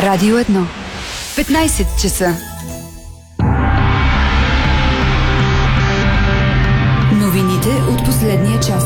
Радио 1. 15 часа. Новините от последния час.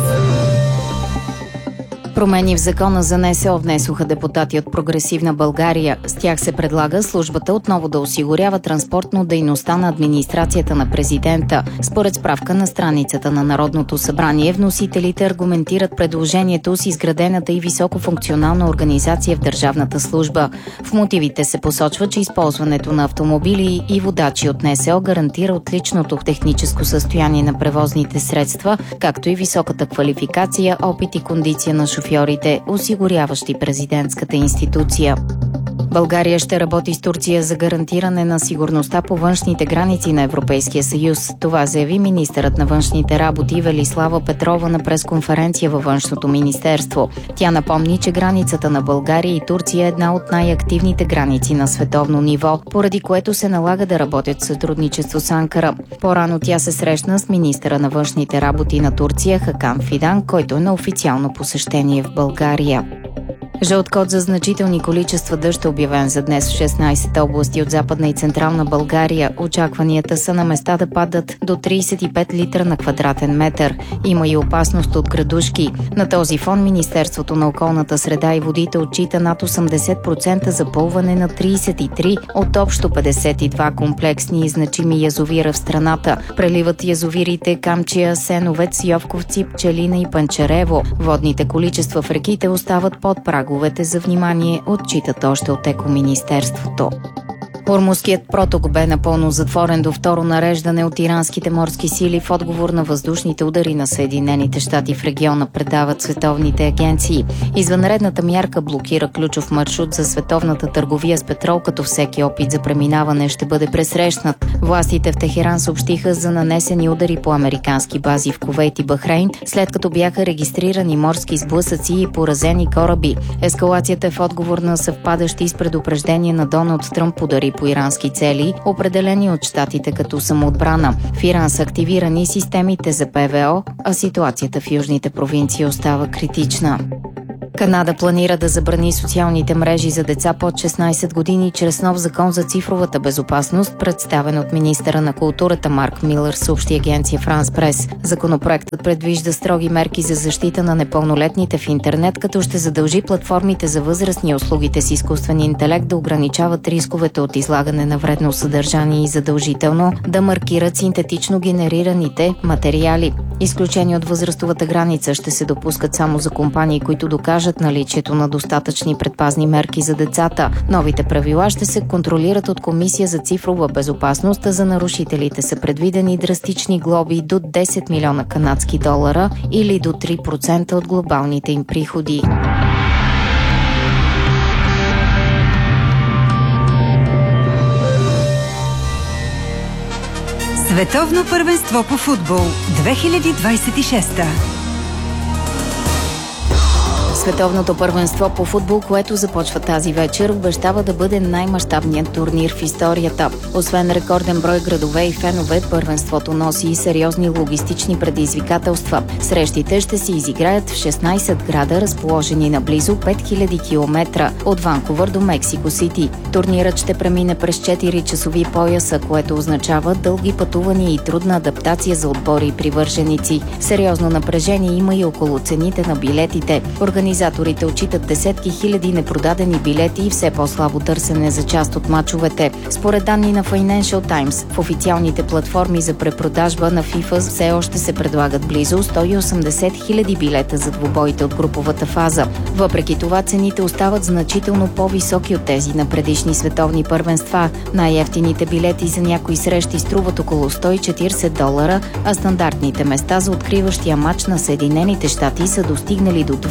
Промени в закона за НСО внесоха депутати от Прогресивна България. С тях се предлага службата отново да осигурява транспортно дейността на администрацията на президента. Според справка на страницата на Народното събрание, вносителите аргументират предложението с изградената и високофункционална организация в държавната служба. В мотивите се посочва, че използването на автомобили и водачи от НСО гарантира отличното техническо състояние на превозните средства, както и високата квалификация, опит и кондиция на шофьорите, осигуряващи президентската институция. България ще работи с Турция за гарантиране на сигурността по външните граници на Европейския съюз. Това заяви министърът на външните работи Велислава Петрова на пресконференция във Външното министерство. Тя напомни, че границата на България и Турция е една от най-активните граници на световно ниво, поради което се налага да работят в сътрудничество с Анкара. По-рано тя се срещна с министъра на външните работи на Турция Хакан Фидан, който е на официално посещение в България. Жълт код за значителни количества дъжд е обявен за днес в 16 области от Западна и Централна България. Очакванията са на места да падат до 35 литра на квадратен метър. Има и опасност от градушки. На този фон Министерството на околната среда и водите отчита над 80% запълване на 33 от общо 52 комплексни и значими язовира в страната. Преливат язовирите Камчия, Сеновец, Йовковци, Пчелина и Панчарево. Водните количества в реките остават под праговете за внимание, отчитат още от Екоминистерството. Ормузският проток бе напълно затворен до второ нареждане от иранските морски сили в отговор на въздушните удари на Съединените щати в региона, предават световните агенции. Извънредната мярка блокира ключов маршрут за световната търговия с петрол, като всеки опит за преминаване ще бъде пресрещнат. Властите в Техеран съобщиха за нанесени удари по американски бази в Кувейт и Бахрейн, след като бяха регистрирани морски сблъсъци и поразени кораби. Ескалацията е в отговор на съвпадащи с предупреждение на Доналд Тръмп удари по ирански цели, определени от щатите като самоотбрана. В Иран са активирани системите за ПВО, а ситуацията в южните провинции остава критична. Канада планира да забрани социалните мрежи за деца под 16 години чрез нов закон за цифровата безопасност, представен от министъра на културата Марк Милър, съобщи агенция Франс Прес. Законопроектът предвижда строги мерки за защита на непълнолетните в интернет, като ще задължи платформите за възрастни услугите с изкуствен интелект да ограничават рисковете от излагане на вредно съдържание и задължително да маркират синтетично генерираните материали. Изключение от възрастовата граница ще се допускат само за компании, които докажат наличието на достатъчни предпазни мерки за децата. Новите правила ще се контролират от Комисия за цифрова безопасност, а за нарушителите са предвидени драстични глоби до 10 милиона канадски долара или до 3% от глобалните им приходи. Световно първенство по футбол 2026. Световното първенство по футбол, което започва тази вечер, обещава да бъде най-мащабният турнир в историята. Освен рекорден брой градове и фенове, първенството носи и сериозни логистични предизвикателства. Срещите ще се изиграят в 16 града, разположени на близо 5000 км от Ванкувър до Мексико Сити. Турнирът ще премине през 4 часови пояса, което означава дълги пътувания и трудна адаптация за отбори и привърженици. Сериозно напрежение има и около цените на билетите. Организаторите отчитат десетки хиляди непродадени билети и все по-слабо търсене за част от мачовете. Според данни на Financial Times, в официалните платформи за препродажба на FIFA все още се предлагат близо 180 хиляди билета за двубоите от груповата фаза. Въпреки това, цените остават значително по-високи от тези на предишни световни първенства. Най-евтините билети за някои срещи струват около $140, а стандартните места за откриващия матч на Съединените щати са достигнали до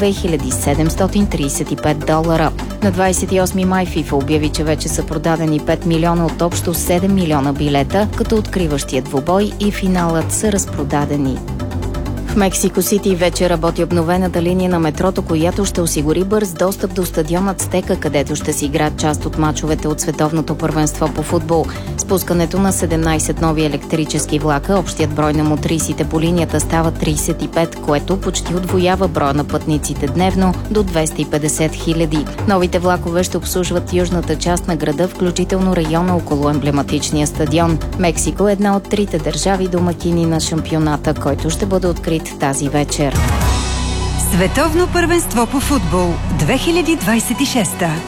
$2735. На 28 май FIFA обяви, че вече са продадени 5 милиона от общо 7 милиона билета, като откриващият двубой и финалът са разпродадени. В Мексико Сити вече работи обновената линия на метрото, която ще осигури бърз достъп до стадион Ацтека, където ще се играят част от мачовете от световното първенство по футбол. Спускането на 17 нови електрически влака, общият брой на мотрисите по линията става 35, което почти удвоява броя на пътниците дневно до 250 хиляди. Новите влакове ще обслужват южната част на града, включително района около емблематичния стадион. Мексико е една от трите държави домакини на шампионата, който ще бъде открит тази вечер. Световно първенство по футбол 2026.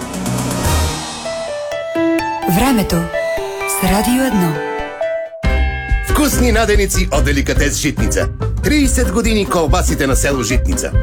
Времето с Радио 1. Вкусни наденици от Деликатес Житница. 30 години колбасите на село Житница.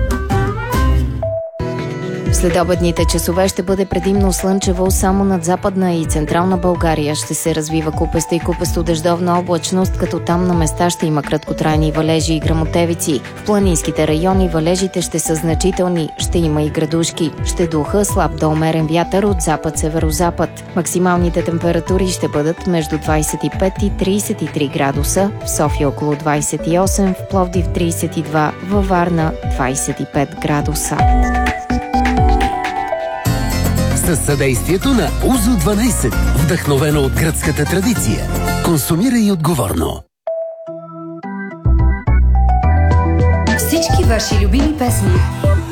Следобедните часове ще бъде предимно слънчево, само над Западна и Централна България ще се развива купеста и купесто-дъждовна облачност, като там на места ще има краткотрайни валежи и гръмотевици. В планинските райони валежите ще са значителни, ще има и градушки. Ще духа слаб до умерен вятър от запад-северозапад. Максималните температури ще бъдат между 25 и 33 градуса, в София около 28, в Пловдив 32, във Варна 25 градуса. Със съдействието на Узо 12, вдъхновено от гръцката традиция. Консумирай отговорно. Всички ваши любими песни